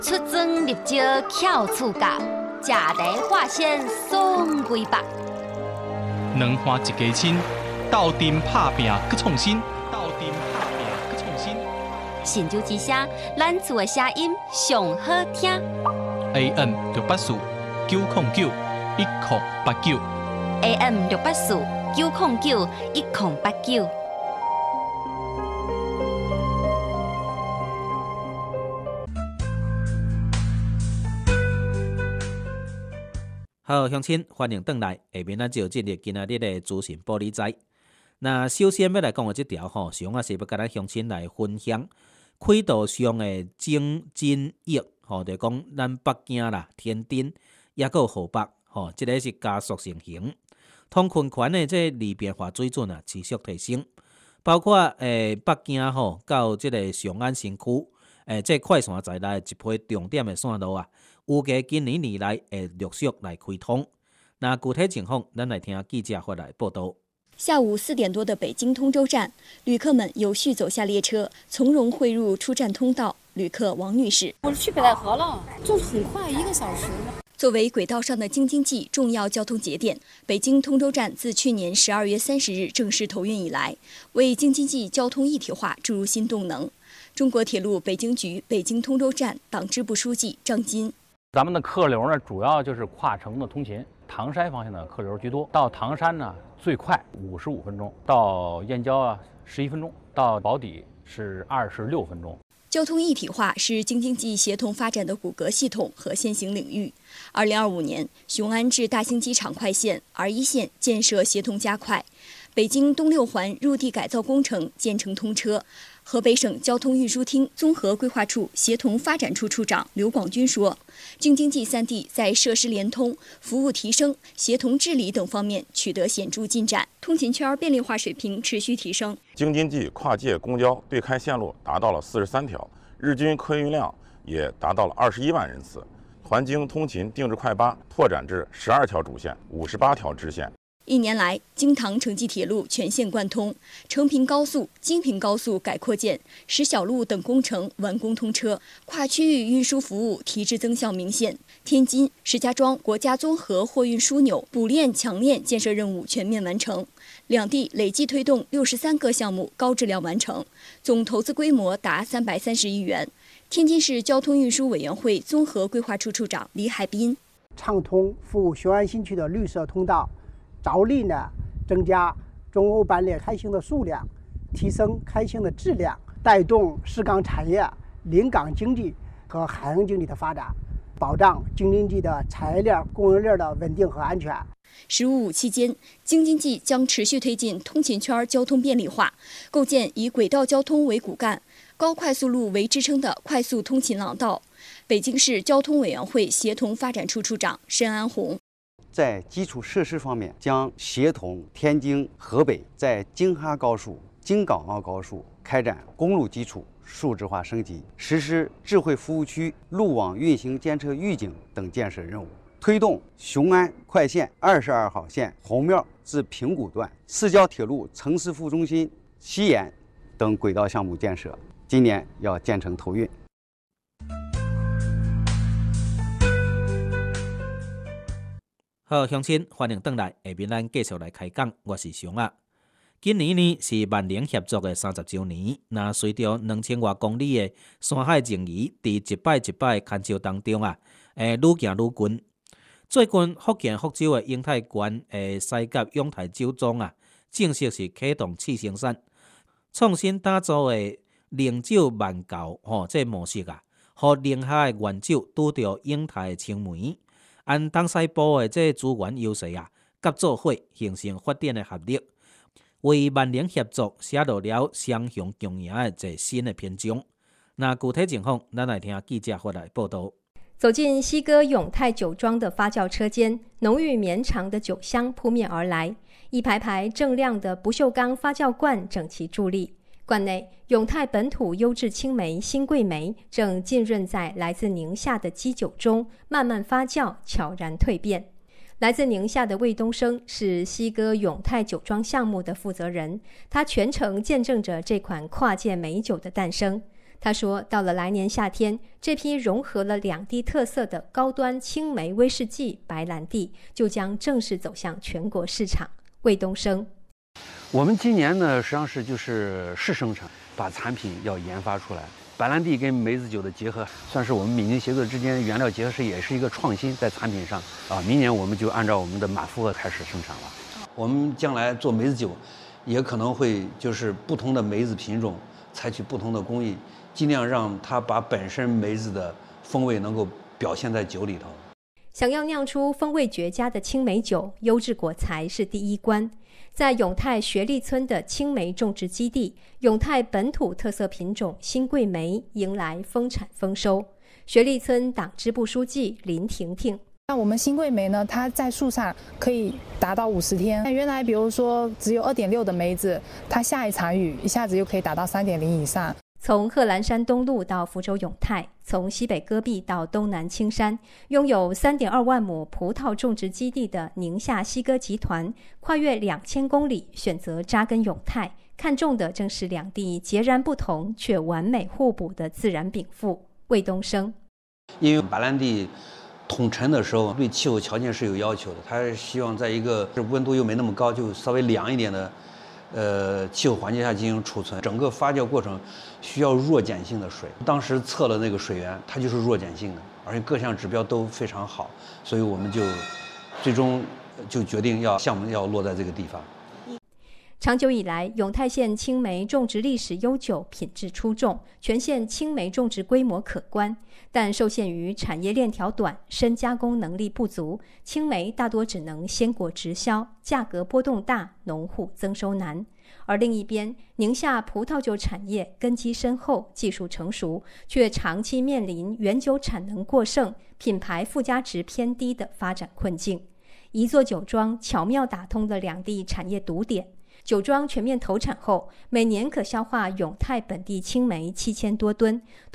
出征入招巧厝夹，食茶化鲜爽规百。 两花一家亲，斗阵拍拼搁创新，斗阵拍拼搁创新。 神州之声，咱厝的声音上好听。 AM 684-909-1089。 AM 684-909-1089。 好，乡亲，欢迎回来。下面就进入今仔日的资讯报理财。那首先要来讲的这条吼，是要甲咱乡亲来分享轨道上的整真疫吼，就讲咱北京啦、天津也有河北吼，这个是加速成型。通勤权的这利便化水准啊持续提升，包括北京吼到这个上安新区这快线在内一批重点的线路啊。预计今年内会陆续来开通。那具体情况，咱来听记者发来报道。 下午4点多的北京通州站，旅客们有序走下列车，从容汇入出站通道。旅客王女士：“ 我去北戴河了，就很快1个小时。” 作为轨道上的京津冀重要交通节点，北京通州站自去年12月30日正式投运以来，为京津冀交通一体化注入新动能。中国铁路北京局北京通州站党支部书记张金。 咱们的客流呢，主要就是跨城的通勤，唐山方向的客流居多。到唐山呢，最快55分钟；到燕郊啊，11分钟；到宝坻是26分钟。 交通一体化是京津冀协同发展的骨骼系统和先行领域。2025年，雄安至大兴机场快线、R1线建设协同加快，北京东六环入地改造工程建成通车。河北省交通运输厅综合规划处协同发展处处长刘广军说，京津冀3地在设施联通、服务提升、协同治理等方面取得显著进展，通勤圈便利化水平持续提升。 京津冀跨界公交对开线路达到了43条，日均客运量也达到了21万人次。环京通勤定制快8拓展至12条主线、58条支线。 1年来，京唐城际铁路全线贯通，成平高速、京平高速改扩建，石小路等工程完工通车，跨区域运输服务提质增效明显。天津、石家庄国家综合货运枢纽补链强链建设任务全面完成，两地累计推动63个项目高质量完成，总投资规模达330亿元。天津市交通运输委员会综合规划处处长李海滨： 畅通服务雄安新区的绿色通道。着力呢增加中欧班列开行的数量，提升开行的质量，带动市港产业、临港经济和海洋经济的发展，保障京津冀的产业链、供应链的稳定和安全。 “15五”期间，京津冀将持续推进通勤圈交通便利化，构建以轨道交通为骨干、高快速路为支撑的快速通勤廊道。北京市交通委员会协同发展处处长申安红： 在基础设施方面，将协同天津、河北在京哈高速、京港澳高速开展公路基础数字化升级，实施智慧服务区、路网运行监测预警等建设任务，推动雄安快线22号线红庙至平谷段、市郊铁路城市副中心西延等轨道项目建设，今年要建成投运。 好，乡亲，欢迎回来。下面咱继续来开讲，我是熊啊。今年呢是万联合作的30周年。那随着2000多公里的山海情谊，伫一摆一摆的牵手当中啊，愈行愈近。最近福建福州的永泰县的西甲永泰酒庄啊，正式是启动试生产，创新打造的零酒万窖这模式啊，互宁夏的原酒拄着永泰的青梅。按东西部的这资源优势啊，合作伙形成发展的合力，为万联合作写入了双雄共赢的一新的篇章。那具体情况，咱来听记者发来报道。 走进西哥永泰酒庄的发酵车间，浓郁绵长的酒香扑面而来，一排排锃亮的不锈钢发酵罐整齐伫立。罐内，永泰本土优质青梅新桂梅正浸润在来自宁夏的基酒中，慢慢发酵，悄然蜕变。来自宁夏的魏东升是西哥永泰酒庄项目的负责人，他全程见证着这款跨界美酒的诞生。 他说，到了来年夏天，这批融合了两地特色的高端青梅威士忌白兰地就将正式走向全国市场。魏东升， 我们今年呢，实际上是就是试生产，把产品要研发出来。白兰地跟梅子酒的结合，算是我们闽宁协作之间原料结合式，也是一个创新在产品上啊。明年我们就按照我们的满负荷开始生产了。我们将来做梅子酒，也可能会就是不同的梅子品种，采取不同的工艺，尽量让它把本身梅子的风味能够表现在酒里头。 想要酿出风味绝佳的青梅酒，优质果材是第一关。在永泰学立村的青梅种植基地，永泰本土特色品种新桂梅迎来丰产丰收。学立村党支部书记林婷婷， 那我们新桂梅呢，它在树上可以达到50天。原来比如说只有2.6的梅子，它下一场雨一下子就可以达到3.0以上。 从贺兰山东路到福州永泰，从西北戈壁到东南青山，拥有3.2万亩葡萄种植基地的宁夏西歌集团，跨越2000公里，选择扎根永泰，看重的正是两地截然不同却完美互补的自然禀赋。魏东升， 因为白兰地统陈的时候对气候条件是有要求的，它希望在一个温度又没那么高，就稍微凉一点的气候环境下进行储存。整个发酵过程需要弱碱性的水，当时测了那个水源，它就是弱碱性的，而且各项指标都非常好，所以我们就最终就决定项目要落在这个地方。 长久以来，永泰县青梅种植历史悠久，品质出众，全县青梅种植规模可观，但受限于产业链条短、深加工能力不足，青梅大多只能鲜果直销，价格波动大，农户增收难。而另一边，宁夏葡萄酒产业根基深厚，技术成熟，却长期面临原酒产能过剩、品牌附加值偏低的发展困境。一座酒庄巧妙打通了两地产业堵点。酒庄全面投产后，每年可消化永泰本地青梅7000多吨，